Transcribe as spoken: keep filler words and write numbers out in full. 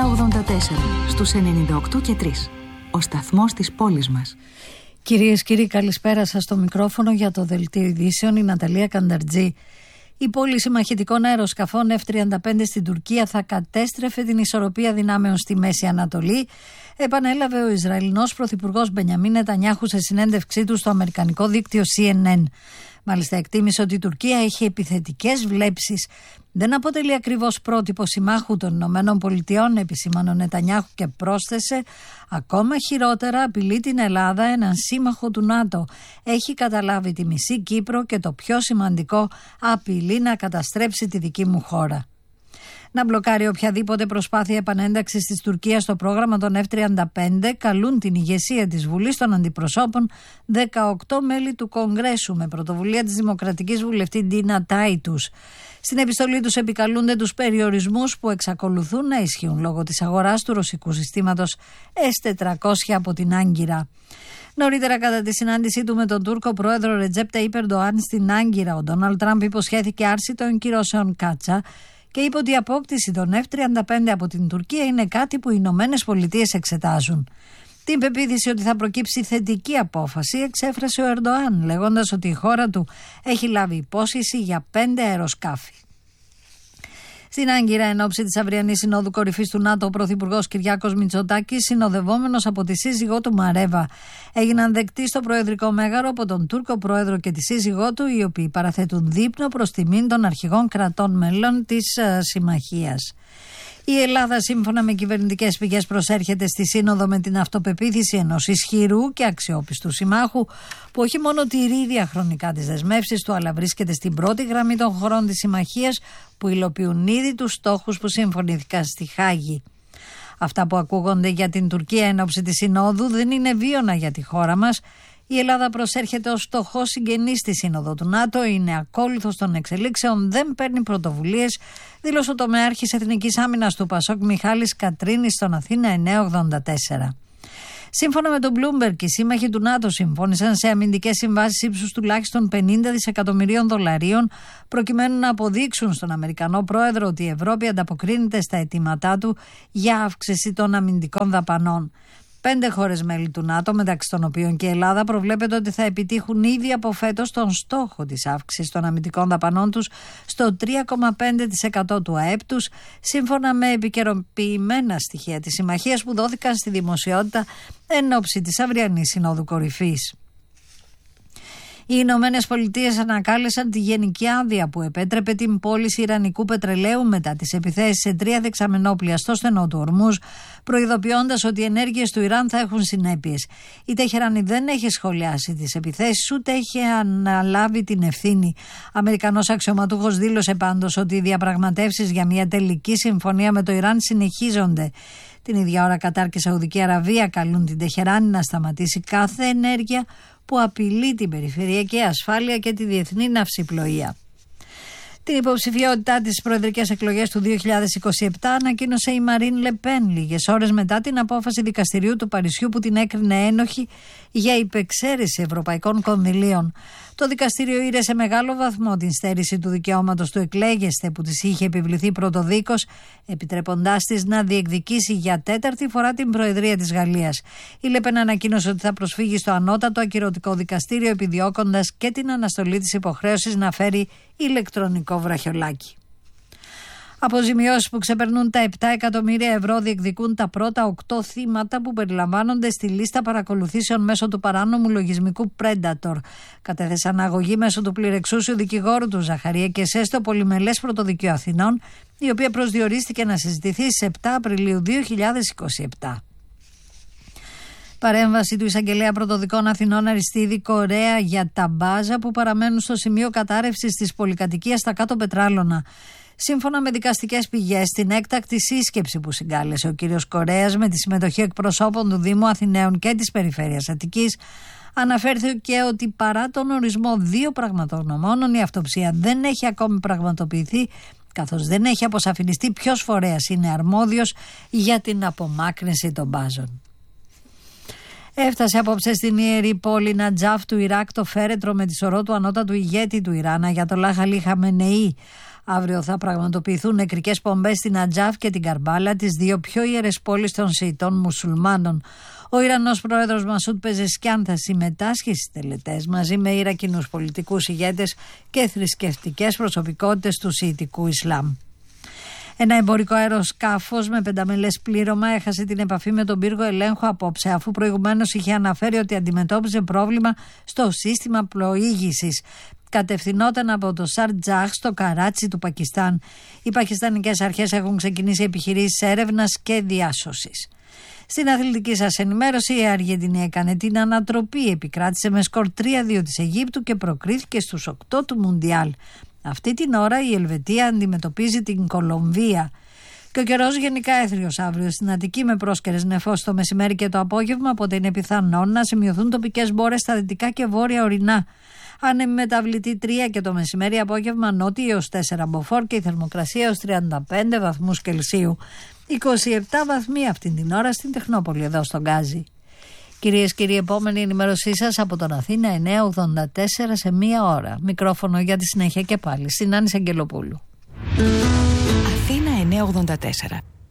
εννιά ογδόντα τέσσερα στους ενενήντα οκτώ και τρία. Ο σταθμός της πόλης μας. Κυρίες και κύριοι, καλησπέρα σας. Στο μικρόφωνο για το Δελτίο Ειδήσεων η Ναταλία Κανταρτζή. Η πώληση μαχητικών αεροσκαφών εφ τριάντα πέντε στην Τουρκία θα κατέστρεφε την ισορροπία δυνάμεων στη Μέση Ανατολή, επανέλαβε ο Ισραηλινός Πρωθυπουργός Μπενιαμίν Νετανιάχου σε συνέντευξή του στο αμερικανικό δίκτυο σι εν εν. Μάλιστα, εκτίμησε ότι η Τουρκία έχει επιθετικές βλέψεις. Δεν αποτελεί ακριβώς πρότυπο συμμάχου των Ηνωμένων Πολιτειών, επισήμανε ο Νετανιάχου και πρόσθεσε, ακόμα χειρότερα απειλεί την Ελλάδα, έναν σύμμαχο του ΝΑΤΟ. Έχει καταλάβει τη μισή Κύπρο και το πιο σημαντικό, απειλεί να καταστρέψει τη δική μου χώρα. Να μπλοκάρει οποιαδήποτε προσπάθεια επανένταξης της Τουρκίας στο πρόγραμμα των εφ τριάντα πέντε καλούν την ηγεσία της Βουλής των Αντιπροσώπων δεκαοκτώ μέλη του Κογκρέσου με πρωτοβουλία της Δημοκρατικής Βουλευτή Ντίνα Τάιτους. Στην επιστολή τους επικαλούνται τους περιορισμούς που εξακολουθούν να ισχύουν λόγω της αγοράς του ρωσικού συστήματος ες τετρακόσια από την Άγκυρα. Νωρίτερα, κατά τη συνάντησή του με τον Τούρκο πρόεδρο Ρετζέπ Ταϊπ Ερντοάν στην Άγκυρα, ο Ντόναλντ Τραμπ υποσχέθηκε άρση των κυρώσεων Κάτσα και είπε ότι η απόκτηση των εφ τριάντα πέντε από την Τουρκία είναι κάτι που οι Ηνωμένες Πολιτείες εξετάζουν. Την πεποίθηση ότι θα προκύψει θετική απόφαση εξέφρασε ο Ερντοάν, λέγοντας ότι η χώρα του έχει λάβει υπόσχεση για πέντε αεροσκάφη. Στην Άγκυρα, εν ώψη της αυριανής συνόδου κορυφής του ΝΑΤΟ, ο Πρωθυπουργός Κυριάκος Μητσοτάκης, συνοδευόμενος από τη σύζυγό του Μαρέβα, έγιναν δεκτοί στο Προεδρικό Μέγαρο από τον Τούρκο Πρόεδρο και τη σύζυγό του, οι οποίοι παραθέτουν δείπνο προς τιμήν των αρχηγών κρατών μέλων της uh, Συμμαχίας. Η Ελλάδα, σύμφωνα με κυβερνητικές πηγές, προσέρχεται στη Σύνοδο με την αυτοπεποίθηση ενός ισχυρού και αξιόπιστου συμμάχου, που όχι μόνο τηρεί διαχρονικά τις δεσμεύσεις του, αλλά βρίσκεται στην πρώτη γραμμή των χωρών της Συμμαχίας που υλοποιούν ήδη τους στόχους που συμφωνήθηκαν στη Χάγη. Αυτά που ακούγονται για την Τουρκία εν ώψη της Συνόδου δεν είναι βίωνα για τη χώρα μας. Η Ελλάδα προσέρχεται ως φτωχός συγγενής στη Σύνοδο του ΝΑΤΟ, είναι ακόλουθος των εξελίξεων, δεν παίρνει πρωτοβουλίες, δήλωσε ο τομεάρχης Εθνικής Άμυνας του Πασόκ Μιχάλης Κατρίνης στον Αθήνα εννιά ογδόντα τέσσερα. Σύμφωνα με τον Bloomberg, οι σύμμαχοι του ΝΑΤΟ συμφώνησαν σε αμυντικές συμβάσεις ύψους τουλάχιστον πενήντα δισεκατομμυρίων δολαρίων, προκειμένου να αποδείξουν στον Αμερικανό πρόεδρο ότι η Ευρώπη ανταποκρίνεται στα αιτήματά του για αύξηση των αμυντικών δαπανών. Πέντε χώρες μέλη του ΝΑΤΟ, μεταξύ των οποίων και η Ελλάδα, προβλέπεται ότι θα επιτύχουν ήδη από φέτος τον στόχο της αύξησης των αμυντικών δαπανών τους στο τρία κόμμα πέντε τοις εκατό του ΑΕΠ τους, σύμφωνα με επικαιροποιημένα στοιχεία της Συμμαχίας που δόθηκαν στη δημοσιότητα εν ώψη της αυριανής Συνόδου Κορυφής. Οι Ηνωμένες Πολιτείες ανακάλεσαν τη γενική άδεια που επέτρεπε την πώληση ιρανικού πετρελαίου μετά τις επιθέσεις σε τρία δεξαμενόπλια στο στενό του Ορμούζ, προειδοποιώντας ότι οι ενέργειες του Ιράν θα έχουν συνέπειες. Η Τεχεράνη δεν έχει σχολιάσει τις επιθέσεις, ούτε έχει αναλάβει την ευθύνη. Αμερικανός αξιωματούχος δήλωσε πάντως ότι οι διαπραγματεύσεις για μια τελική συμφωνία με το Ιράν συνεχίζονται. Την ίδια ώρα, Κατάρ και Σαουδική Αραβία καλούν την Τεχεράνη να σταματήσει κάθε ενέργεια που απειλεί την περιφερειακή ασφάλεια και τη διεθνή ναυσιπλοεία. Την υποψηφιότητά της στις προεδρικές εκλογές του δύο χιλιάδες είκοσι επτά ανακοίνωσε η Μαρίν Λεπέν λίγες ώρες μετά την απόφαση δικαστηριού του Παρισιού που την έκρινε ένοχη για υπεξαίρεση ευρωπαϊκών κονδυλίων. Το δικαστήριο ήρε σε μεγάλο βαθμό την στέρηση του δικαιώματος του εκλέγεσθε που της είχε επιβληθεί πρωτοδίκως, επιτρέποντάς της να διεκδικήσει για τέταρτη φορά την Προεδρία της Γαλλίας. Η Λεπέν ανακοίνωσε ότι θα προσφύγει στο ανώτατο ακυρωτικό δικαστήριο, επιδιώκοντας και την αναστολή της υποχρέωσης να φέρει ηλεκτρονικό βραχιολάκι. Αποζημιώσεις που ξεπερνούν τα επτά εκατομμύρια ευρώ διεκδικούν τα πρώτα οκτώ θύματα που περιλαμβάνονται στη λίστα παρακολουθήσεων μέσω του παράνομου λογισμικού Predator. Κατέθεσαν αγωγή μέσω του πληρεξούσιου δικηγόρου του Ζαχαρία Κεσέ στο Πολυμελές Πρωτοδικείο Αθηνών, η οποία προσδιορίστηκε να συζητηθεί στις επτά Απριλίου δύο χιλιάδες είκοσι επτά. Παρέμβαση του Εισαγγελέα Πρωτοδικών Αθηνών Αριστίδη Κορέα για τα μπάζα που παραμένουν στο σημείο κατάρρευσης της πολυκατοικίας στα Κάτω Πετράλωνα. Σύμφωνα με δικαστικές πηγές, στην έκτακτη σύσκεψη που συγκάλεσε ο κύριος Κορέας με τη συμμετοχή εκπροσώπων του Δήμου Αθηναίων και της Περιφέρειας Αττικής, αναφέρθηκε ότι παρά τον ορισμό δύο πραγματογνωμόνων, η αυτοψία δεν έχει ακόμη πραγματοποιηθεί, καθώς δεν έχει αποσαφινιστεί ποιος φορέας είναι αρμόδιος για την απομάκρυνση των μπάζων. Έφτασε απόψε στην ιερή πόλη Νατζάφ του Ιράκ το φέρετρο με τη σωρό του ανώτατου ηγέτη του Ιράν, Αγιατολάχ Αλί Χαμενεή. Αύριο θα πραγματοποιηθούν νεκρικές πομπές στην Ατζάφ και την Καρμπάλα, τις δύο πιο ιερές πόλεις των Σιητών μουσουλμάνων. Ο Ιρανός πρόεδρος Μασούντ Πεζεσκιάν θα συμμετάσχει στις τελετές μαζί με Ιρακινούς πολιτικούς ηγέτες και θρησκευτικές προσωπικότητες του Σιητικού Ισλάμ. Ένα εμπορικό αεροσκάφος με πενταμελές πλήρωμα έχασε την επαφή με τον πύργο ελέγχου απόψε, αφού προηγουμένως είχε αναφέρει ότι αντιμετώπιζε πρόβλημα στο σύστημα πλοήγησης. Κατευθυνόταν από το Σαρτζάχ στο Καράτσι του Πακιστάν. Οι πακιστανικές αρχές έχουν ξεκινήσει επιχειρήσεις έρευνας και διάσωσης. Στην αθλητική σας ενημέρωση, η Αργεντινή έκανε την ανατροπή, επικράτησε με σκορ τρία δύο της Αιγύπτου και προκρίθηκε στους οκτώ του Μουντιάλ. Αυτή την ώρα η Ελβετία αντιμετωπίζει την Κολομβία. Και ο καιρός γενικά έθριος αύριο στην Αττική με πρόσκαιρες νεφώσεις το μεσημέρι και το απόγευμα, οπότε είναι πιθανόν να σημειωθούν τοπικές μπόρες στα δυτικά και βόρεια ορεινά. Ανεμεταβλητή τρία και το μεσημέρι απόγευμα νότιο έως τέσσερα μποφόρ και η θερμοκρασία έως τριάντα πέντε βαθμούς Κελσίου. είκοσι επτά βαθμοί αυτήν την ώρα στην Τεχνόπολη εδώ στον Γκάζι. Κυρίες και κύριοι, επόμενη ενημέρωσή σας από τον Αθήνα εννιακόσια ογδόντα τέσσερα σε μία ώρα. Μικρόφωνο για τη συνέχεια και πάλι στην Άννη Αγγελοπούλου. Αθήνα εννιακόσια ογδόντα τέσσερα.